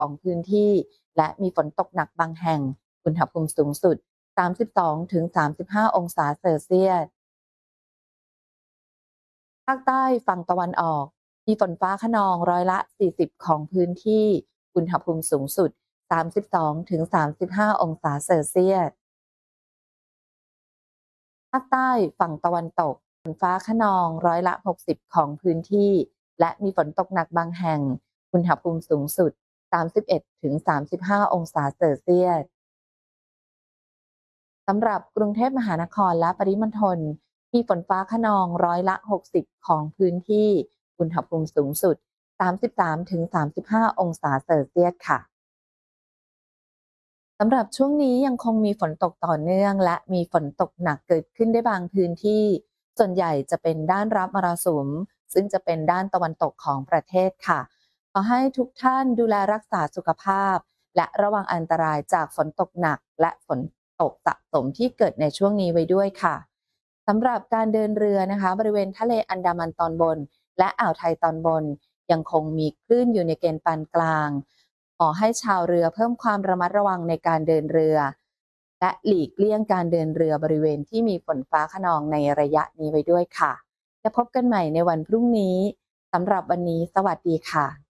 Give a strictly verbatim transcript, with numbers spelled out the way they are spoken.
ของพื้นที่และมีฝนตกหนักบางแห่งอุณหภูมิสูงสุด สามสิบสองถึงสามสิบห้า องศาเซลเซียสภาคใต้ฝั่งตะวันออกมีฝนฟ้าคะนองร้อยละ สี่สิบ ของพื้นที่อุณหภูมิสูงสุด สามสิบสองถึงสามสิบห้า องศาเซลเซียสภาคใต้ฝั่งตะวันตกฝนฟ้าคะนองร้อยละ หกสิบ ของพื้นที่และมีฝนตกหนักบางแห่งอุณหภูมิสูงสุด สามสิบเอ็ดถึงสามสิบห้า องศาเซลเซียสสำหรับกรุงเทพมหานครและปริมณฑลมีฝนฟ้าคะนองร้อยละ หกสิบ ของพื้นที่อุณหภูมิสูงสุด สามสิบสามถึงสามสิบห้า องศาเซลเซียสค่ะสำหรับช่วงนี้ยังคงมีฝนตกต่อเนื่องและมีฝนตกหนักเกิดขึ้นได้บางพื้นที่ส่วนใหญ่จะเป็นด้านรับมรสุมซึ่งจะเป็นด้านตะวันตกของประเทศค่ะขอให้ทุกท่านดูแลรักษาสุขภาพและระวังอันตรายจากฝนตกหนักและฝนตกสะสมที่เกิดในช่วงนี้ไว้ด้วยค่ะสำหรับการเดินเรือนะคะบริเวณทะเลอันดามันตอนบนและอ่าวไทยตอนบนยังคงมีคลื่นอยู่ในเกณฑ์ปานกลางขอให้ชาวเรือเพิ่มความระมัดระวังในการเดินเรือและหลีกเลี่ยงการเดินเรือบริเวณที่มีฝนฟ้าคะนองในระยะนี้ไว้ด้วยค่ะจะพบกันใหม่ในวันพรุ่งนี้สำหรับวันนี้สวัสดีค่ะ